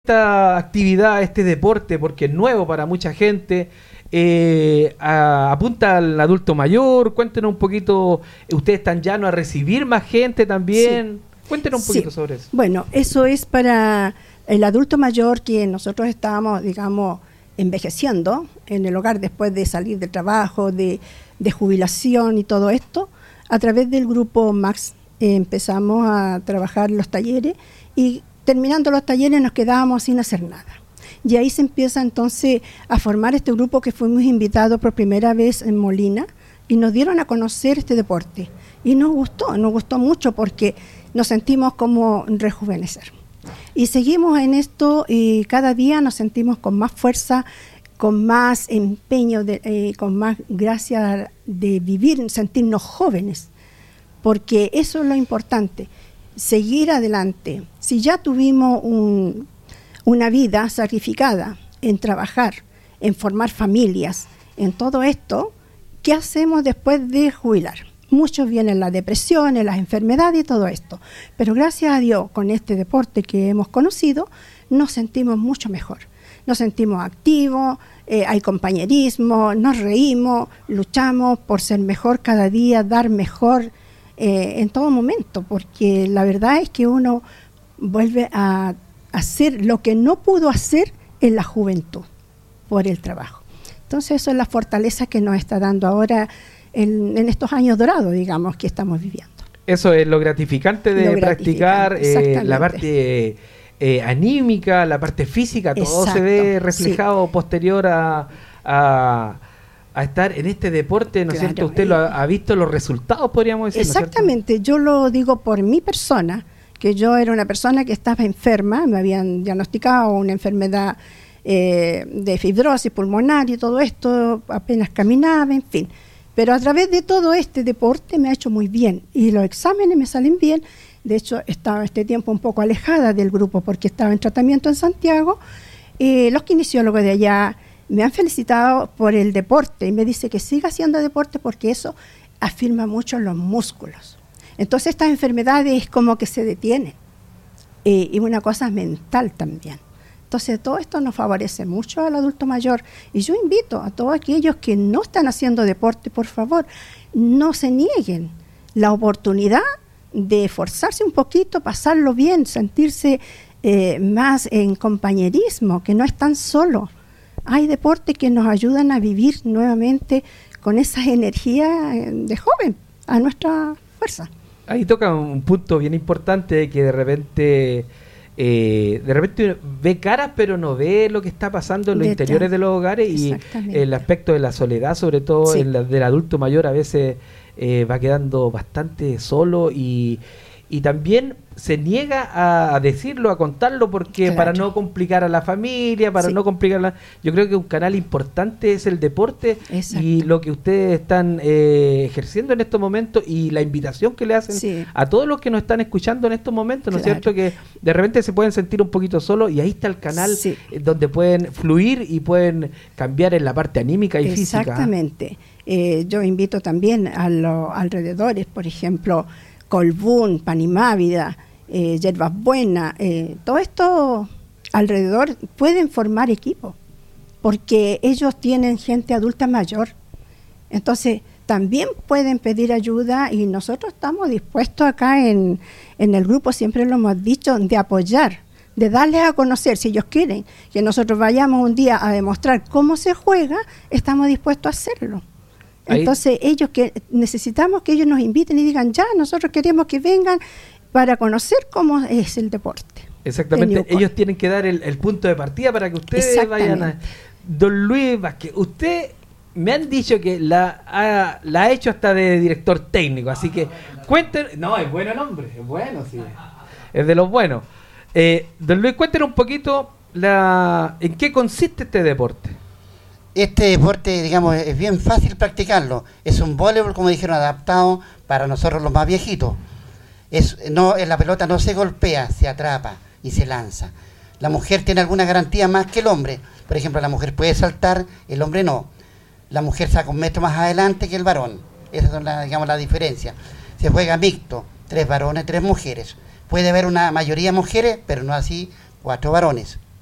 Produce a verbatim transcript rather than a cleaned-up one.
esta actividad, este deporte, porque es nuevo para mucha gente, eh, a, apunta al adulto mayor? Cuéntenos un poquito, ustedes están llanos a recibir más gente también. Sí. Cuéntenos un poquito sí. sobre eso. Bueno, eso es para el adulto mayor que nosotros estábamos, digamos, envejeciendo en el hogar después de salir del trabajo, de, de jubilación y todo esto. A través del grupo Max eh, empezamos a trabajar los talleres y terminando los talleres nos quedábamos sin hacer nada. Y ahí se empieza entonces a formar este grupo que fuimos invitados por primera vez en Molina y nos dieron a conocer este deporte. Y nos gustó, nos gustó mucho porque nos sentimos como rejuvenecer. Y seguimos en esto y cada día nos sentimos con más fuerza, con más empeño, de, eh, con más gracia de vivir, sentirnos jóvenes. Porque eso es lo importante. Seguir adelante. Si ya tuvimos un, una vida sacrificada en trabajar, en formar familias, en todo esto, ¿qué hacemos después de jubilar? Muchos vienen las depresiones, las enfermedades y todo esto. Pero gracias a Dios, con este deporte que hemos conocido, nos sentimos mucho mejor. Nos sentimos activos, eh, hay compañerismo, nos reímos, luchamos por ser mejor cada día, dar mejor Eh, en todo momento, porque la verdad es que uno vuelve a hacer lo que no pudo hacer en la juventud por el trabajo. Entonces eso es la fortaleza que nos está dando ahora en, en estos años dorados, digamos, que estamos viviendo. Eso es lo gratificante de lo practicar, gratificante, eh, la parte eh, anímica, la parte física, todo Exacto, se ve reflejado sí. posterior a... a a estar en este deporte, ¿no es claro, cierto? Usted lo ha, ha visto los resultados, podríamos decir. Exactamente, ¿no yo lo digo por mi persona, que yo era una persona que estaba enferma, me habían diagnosticado una enfermedad eh, de fibrosis pulmonar y todo esto, apenas caminaba, en fin. Pero a través de todo este deporte me ha hecho muy bien y los exámenes me salen bien. De hecho, estaba este tiempo un poco alejada del grupo porque estaba en tratamiento en Santiago. Eh, los kinesiólogos de allá me han felicitado por el deporte y me dice que siga haciendo deporte porque eso afirma mucho los músculos. Entonces estas enfermedades como que se detienen eh, y una cosa mental también. Entonces todo esto nos favorece mucho al adulto mayor y yo invito a todos aquellos que no están haciendo deporte, por favor, no se nieguen la oportunidad de esforzarse un poquito, pasarlo bien, sentirse eh, más en compañerismo, que no están solos. Hay deportes que nos ayudan a vivir nuevamente con esa energía de joven, a nuestra fuerza. Ahí toca un punto bien importante que de repente eh, de repente ve caras pero no ve lo que está pasando en los de interiores tal. de los hogares y el aspecto de la soledad, sobre todo sí. el del adulto mayor, a veces eh, va quedando bastante solo y, y también se niega a, a decirlo, a contarlo, porque claro. para no complicar a la familia, para sí. no complicar la... Yo creo que un canal importante es el deporte. Exacto. Y lo que ustedes están eh, ejerciendo en estos momentos y la invitación que le hacen sí. a todos los que nos están escuchando en estos momentos, ¿no es claro. cierto? Que de repente se pueden sentir un poquito solos y ahí está el canal sí. eh, donde pueden fluir y pueden cambiar en la parte anímica y Exactamente. física. Exactamente. Eh, yo invito también a los alrededores, por ejemplo, Colbún, Panimávida, eh, Hierbas Buenas, eh, todo esto alrededor pueden formar equipo, porque ellos tienen gente adulta mayor. Entonces, también pueden pedir ayuda y nosotros estamos dispuestos acá en, en el grupo, siempre lo hemos dicho, de apoyar, de darles a conocer, si ellos quieren, que nosotros vayamos un día a demostrar cómo se juega, estamos dispuestos a hacerlo. Entonces Ahí. ellos que necesitamos que ellos nos inviten y digan ya, nosotros queremos que vengan para conocer cómo es el deporte. Exactamente, ellos tienen que dar el, el punto de partida para que ustedes vayan a... Don Luis Vázquez, usted me han dicho que la ha, la ha hecho hasta de director técnico, así que cuéntenos... No, es bueno el hombre, es bueno, sí, es de los buenos. Eh, don Luis, cuéntenos un poquito la en qué consiste este deporte. Este deporte, digamos, es bien fácil practicarlo. Es un voleibol, como dijeron, adaptado para nosotros los más viejitos. Es, no, la pelota no se golpea, se atrapa y se lanza. La mujer tiene alguna garantía más que el hombre. Por ejemplo, la mujer puede saltar, el hombre no. La mujer saca un metro más adelante que el varón. Esa es la, digamos, la diferencia. Se juega mixto, tres varones, tres mujeres. Puede haber una mayoría de mujeres, pero no así cuatro varones.